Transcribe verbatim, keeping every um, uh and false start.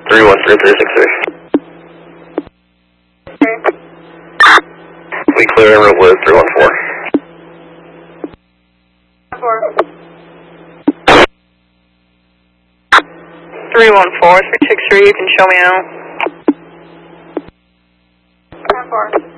three one three three six three. We clear en route with three one four. Four. three one four, three six three, you can show me out. Four.